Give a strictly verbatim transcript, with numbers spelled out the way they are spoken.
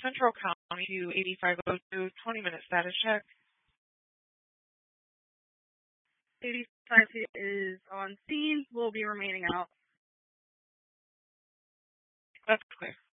Central County to eighty-five oh two, twenty minute status check. eighty-five is on scene. Will be remaining out. That's clear.